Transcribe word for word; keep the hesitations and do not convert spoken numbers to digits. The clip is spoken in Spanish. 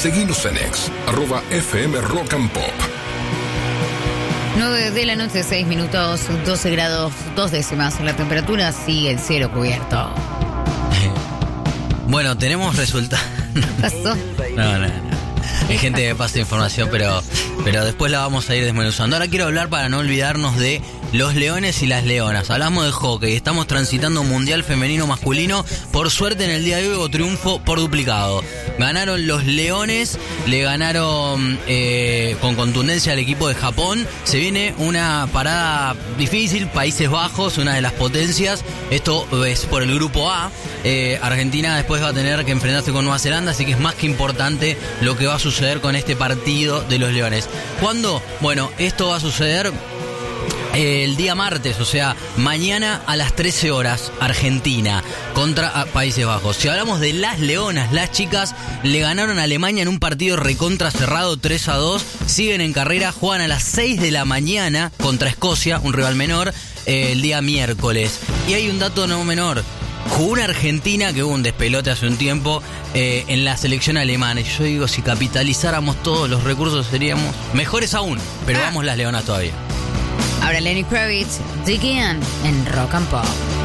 Seguinos en ex, arroba F M Rock and Pop. nueve de la noche, seis minutos, doce grados, dos décimas. La temperatura sigue el cielo cubierto. Bueno, tenemos resultados. ¿Qué pasó? No, no, no. Hay gente que pasa información, pero, pero después la vamos a ir desmenuzando. Ahora quiero hablar, para no olvidarnos, de los leones y las leonas. Hablamos de hockey, estamos transitando un mundial femenino masculino. Por suerte en el día de hoy hubo triunfo por duplicado. Ganaron los leones, le ganaron eh, con contundencia al equipo de Japón. Se viene una parada difícil, Países Bajos, una de las potencias. Esto es por el grupo A. Eh, Argentina después va a tener que enfrentarse con Nueva Zelanda, así que es más que importante lo que va a suceder con este partido de los leones. ¿Cuándo? Bueno, esto va a suceder el día martes, o sea, mañana a las trece horas, Argentina contra Países Bajos. Si hablamos de las leonas, las chicas le ganaron a Alemania en un partido recontra cerrado, tres a dos. Siguen en carrera, juegan a las seis de la mañana contra Escocia, un rival menor, eh, el día miércoles. Y hay un dato no menor. Jugó una Argentina que hubo un despelote hace un tiempo eh, en la selección alemana. Y yo digo, si capitalizáramos todos los recursos seríamos mejores aún. Pero ah. vamos las leonas todavía. Ahora Lenny Kravitz, Dig In, en Rock and Pop.